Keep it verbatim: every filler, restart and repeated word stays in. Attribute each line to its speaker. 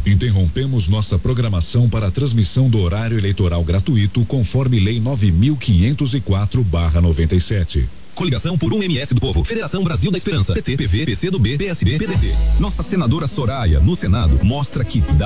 Speaker 1: Interrompemos nossa programação para a transmissão do horário eleitoral gratuito conforme Lei nove mil quinhentos e quatro barra noventa e sete.
Speaker 2: Coligação por um M S do Povo. Federação Brasil da Esperança. P T, P V, P C do B, P S B, P D T. Nossa senadora Soraya, no Senado, mostra que dá